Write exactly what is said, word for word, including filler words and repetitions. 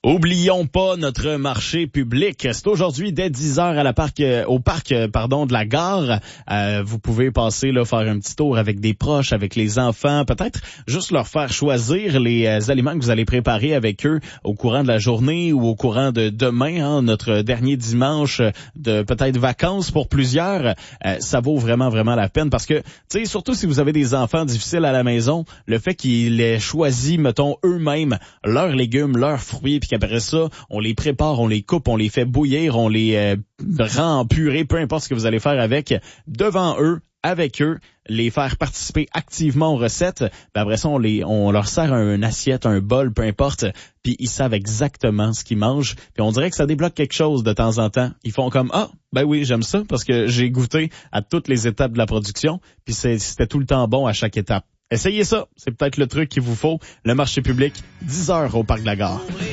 Oublions pas notre marché public. C'est aujourd'hui dès dix heures à la parc, euh, au parc euh, pardon, de la gare. Euh, vous pouvez passer là, faire un petit tour avec des proches, avec les enfants, peut-être juste leur faire choisir les euh, aliments que vous allez préparer avec eux au courant de la journée ou au courant de demain, hein, notre dernier dimanche de peut-être vacances pour plusieurs. Euh, ça vaut vraiment, vraiment la peine parce que, tu sais, surtout si vous avez des enfants difficiles à la maison, le fait qu'ils aient choisi, mettons, eux-mêmes leurs légumes, leurs fruits, puis qu'après ça, on les prépare, on les coupe, on les fait bouillir, on les euh, rend en purée, peu importe ce que vous allez faire avec, devant eux, avec eux, les faire participer activement aux recettes. Ben après ça, on, les, on leur sert une assiette, un bol, peu importe, puis ils savent exactement ce qu'ils mangent. Puis on dirait que ça débloque quelque chose de temps en temps. Ils font comme « Ah, ben oui, j'aime ça parce que j'ai goûté à toutes les étapes de la production, puis c'est, c'était tout le temps bon à chaque étape. » Essayez ça, c'est peut-être le truc qu'il vous faut. Le marché public, dix heures au Parc de la Gare.